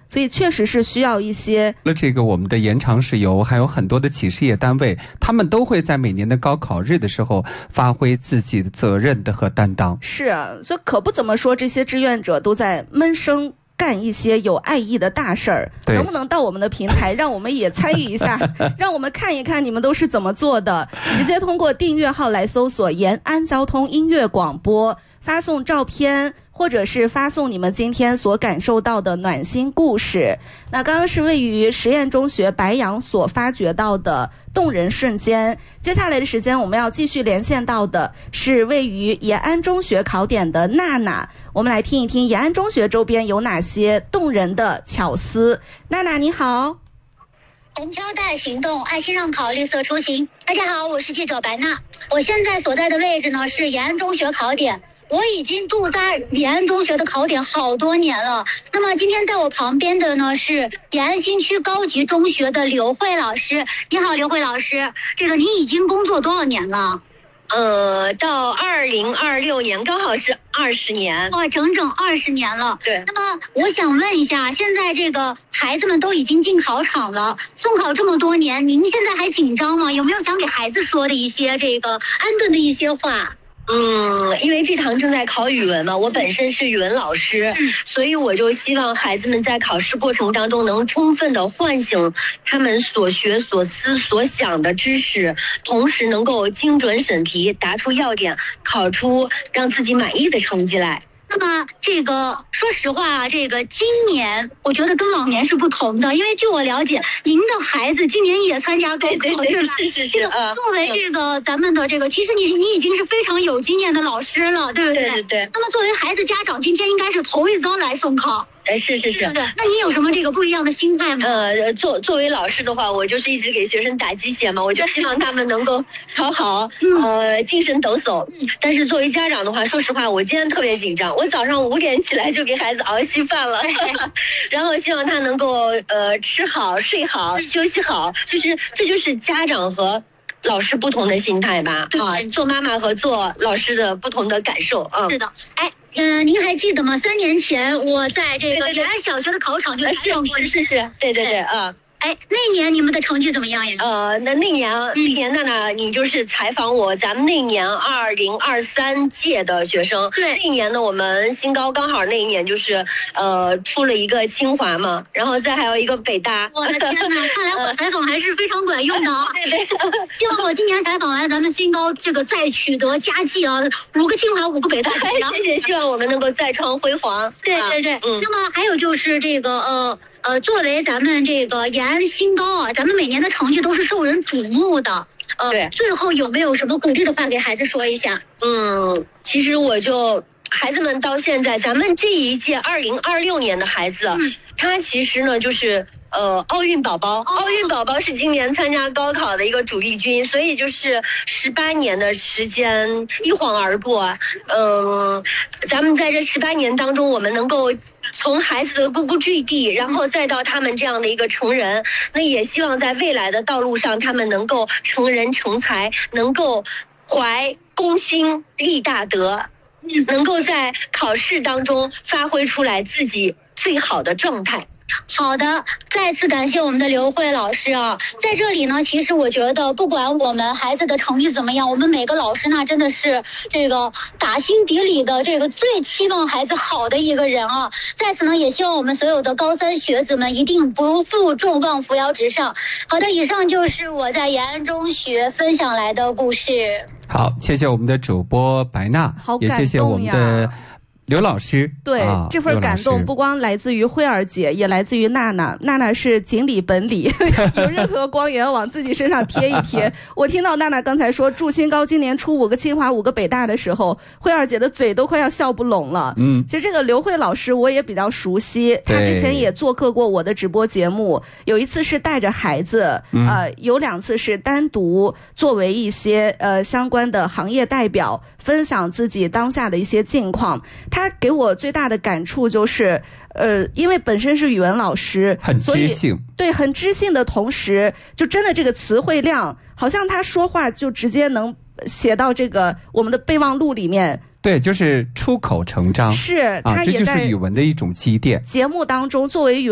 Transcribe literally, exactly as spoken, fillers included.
所以确实是需要一些。 了这个我们的延长事游还有很多的企事业单位，他们都会在每年的高考日的时候发挥自己的责任的和担当。 是啊，这可不怎么说，这些志愿者都在闷声干一些有爱意的大事儿，能不能到我们的平台让我们也参与一下让我们看一看你们都是怎么做的。直接通过订阅号来搜索延安交通音乐广播，发送照片或者是发送你们今天所感受到的暖心故事。那刚刚是位于实验中学白杨所发掘到的动人瞬间，接下来的时间我们要继续连线到的是位于延安中学考点的娜娜，我们来听一听延安中学周边有哪些动人的巧思。娜娜你好。 红飘带行动，爱心让考，绿色出行。大家好，我是记者白娜。我现在所在的位置呢是延安中学考点，我已经住在延安中学的考点好多年了。那么今天在我旁边的呢是延安新区高级中学的刘慧老师。你好，刘慧老师，这个您已经工作多少年了？ 呃，到二零二六年刚好是二十年， 哇，整整二十年了。 对。 那么我想问一下，现在这个孩子们都已经进考场了，送考这么多年，您现在还紧张吗？有没有想给孩子说的一些这个安顿的一些话？ 嗯，因为这堂正在考语文嘛，我本身是语文老师， 嗯， 所以我就希望孩子们在考试过程当中能充分的唤醒他们所学所思所想的知识，同时能够精准审题，答出要点，考出让自己满意的成绩来。 那么这个说实话，这个今年我觉得跟往年是不同的，因为据我了解，您的孩子今年也参加高考， 对对对，是是是。 呃，作为这个咱们的这个，其实你你已经是非常有经验的老师了，对不对？ 对对对。 那么作为孩子家长，今天应该是头一遭来送考。 哎，是是是， 对对。那你有什么这个不一样的心态吗？ 呃，作作为老师的话，我就是一直给学生打鸡血嘛，我就希望他们能够考好，呃，精神抖擞。但是作为家长的话，说实话，我今天特别紧张，我早上五点起来就给孩子熬稀饭了，然后希望他能够呃吃好、睡好、休息好，就是这就是家长和老师不同的心态吧，啊，做妈妈和做老师的不同的感受啊。 是的，哎。嗯、呃，您还记得吗？三年前我在这个延安小学的考场就上过， 是是是，对对对，啊。 哎，那年你们的成绩怎么样呀？ 呃，那那年，那年娜娜，你就是采访我，咱们那年二零二三届的学生。 对， 那年呢，我们新高刚好那一年就是呃出了一个清华嘛，然后再还有一个北大。 我的天哪，看来我采访还是非常管用的啊！对对，希望我今年采访完咱们新高这个再取得佳绩啊，五个清华，五个北大。 谢谢，希望我们能够再创辉煌。 对对对，嗯。那么还有就是这个呃。呃，作为咱们这个延安新高啊，咱们每年的成绩都是受人瞩目的。呃， 对。 最后有没有什么鼓励的话给孩子说一下？ 嗯，其实我就孩子们到现在，咱们这一届二零二六年的孩子，嗯，他其实呢就是呃奥运宝宝，奥运宝宝是今年参加高考的一个主力军，所以就是十八年的时间一晃而过。嗯，咱们在这十八年当中，我们能够从孩子的呱呱坠地，然后再到他们这样的一个成人，那也希望在未来的道路上，他们能够成人成才，能够怀公心立大德，能够在考试当中发挥出来自己最好的状态。 好的，再次感谢我们的刘慧老师啊！在这里呢，其实我觉得不管我们孩子的成绩怎么样，我们每个老师那真的是这个打心底里的这个最期望孩子好的一个人啊！在此呢，也希望我们所有的高三学子们一定不负众望，扶摇直上。好的，以上就是我在延安中学分享来的故事。 好，谢谢我们的主播白娜， 好感动呀， 也谢谢我们的刘老师。 对、啊、这份感动不光来自于慧儿姐，也来自于娜娜。娜娜是锦鲤本鲤有任何光源往自己身上贴一贴我听到娜娜刚才说祝新高今年出五个清华五个北大的时候，慧儿姐的嘴都快要笑不拢了。嗯，其实这个刘慧老师我也比较熟悉，她之前也做客过我的直播节目，有一次是带着孩子、嗯、呃，有两次是单独作为一些呃相关的行业代表分享自己当下的一些境况。他给我最大的感触就是，呃，因为本身是语文老师， 很知性， 对，很知性的同时，就真的这个词汇量，好像他说话就直接能写到这个我们的备忘录里面。 对，就是出口成章， 是他啊，这就是语文的一种积淀。 节目当中作为语文